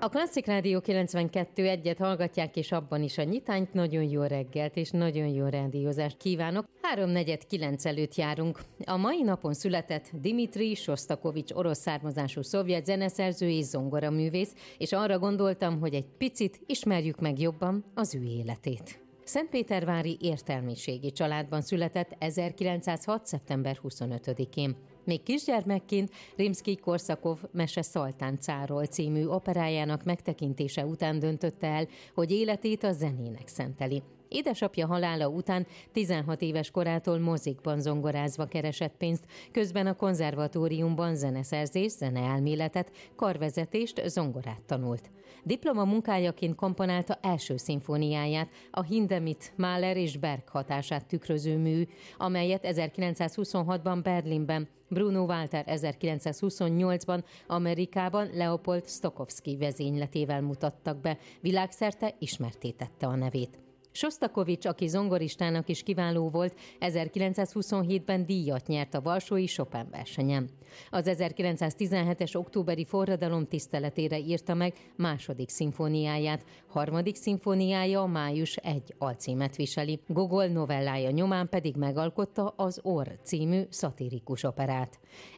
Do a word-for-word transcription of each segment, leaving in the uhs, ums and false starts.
A Klasszik Rádió kilencvenkettő egyet hallgatják, és abban is a nyitányt. Nagyon jó reggelt és nagyon jó rádiózást kívánok. Háromnegyed kilenc előtt járunk. A mai napon született Dimitrij Sosztakovics orosz származású szovjet zeneszerző és zongoraművész, és arra gondoltam, hogy egy picit ismerjük meg jobban az ő életét. Szentpétervári értelmiségi családban született ezerkilencszázhat. szeptember huszonötödikén. Még kisgyermekként Rimszkij-Korszakov Mese Szaltán cáról című operájának megtekintése után döntötte el, hogy életét a zenének szenteli. Édesapja halála után tizenhat éves korától mozikban zongorázva keresett pénzt, közben a konzervatóriumban zeneszerzés, zeneelméletet, karvezetést, zongorát tanult. Diploma munkájaként komponálta első szimfóniáját, a Hindemith, Mahler és Berg hatását tükröző mű, amelyet ezerkilencszázhuszonhatban Berlinben, Bruno Walter ezerkilencszázhuszonnyolcban Amerikában Leopold Stokowski vezényletével mutattak be, világszerte ismertté tette a nevét. Sosztakovics, aki zongoristának is kiváló volt, ezerkilencszázhuszonhétben díjat nyert a varsói Chopin versenyen. Az ezerkilencszáztizenhetes októberi forradalom tiszteletére írta meg második szimfóniáját, harmadik szimfóniája a Május egy alcímet viseli. Gogol novellája nyomán pedig megalkotta az Orr című szatirikus operát.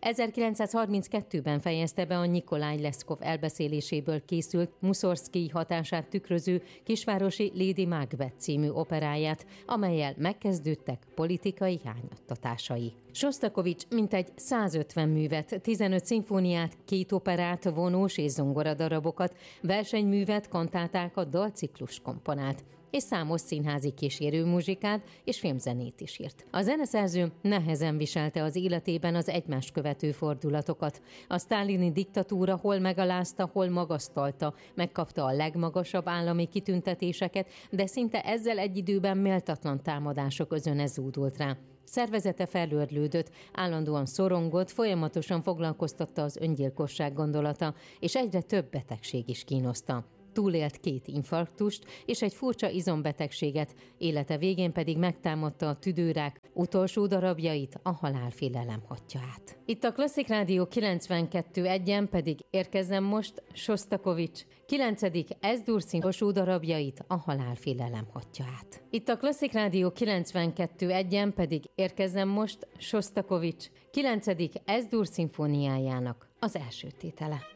ezerkilencszázharminckettőben fejezte be a Nyikolaj Leszkov elbeszéléséből készült Muszorszkij hatását tükröző kisvárosi Lady Macbeth című operáját, amellyel megkezdődtek politikai hányattatásai. Sosztakovics mintegy százötven művet, tizenöt szimfóniát, két operát, vonós és zongoradarabokat, versenyművet, kantátákat, dalciklust komponált, és számos színházi kísérőmuzsikát és filmzenét is írt. A zeneszerző nehezen viselte az életében az egymást követő fordulatokat. A sztálini diktatúra hol megalázta, hol magasztalta, megkapta a legmagasabb állami kitüntetéseket, de szinte ezzel egy időben méltatlan támadások özöne zúdult rá. Szervezete felőrlődött, állandóan szorongott, folyamatosan foglalkoztatta az öngyilkosság gondolata, és egyre több betegség is kínoszta. Túlélt két infarktust és egy furcsa izombetegséget, élete végén pedig megtámadta a tüdőrák, utolsó darabjait a halálfélelem hagyja át. Itt a Klasszik Rádió kilencvenkettő egyen pedig érkezzen most Sosztakovics kilencedik Ez-dur utolsó darabjait a halálfélelem hagyja át. Itt a Klasszik Rádió kilencvenkettő egyen pedig érkezzen most Sosztakovics kilencedik Ez-dur szimfóniájának az első tétele.